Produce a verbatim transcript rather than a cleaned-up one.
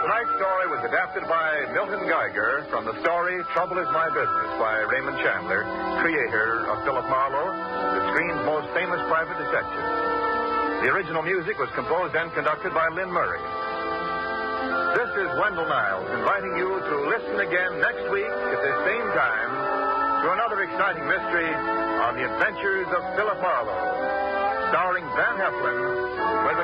Tonight's story was adapted by Milton Geiger from the story Trouble Is My Business by Raymond Chandler, creator of Philip Marlowe, the screen's most famous private detective. The original music was composed and conducted by Lynn Murray. This is Wendell Niles inviting you to listen again next week at the same time to another exciting mystery on the adventures of Philip Marlowe, starring Van Heflin with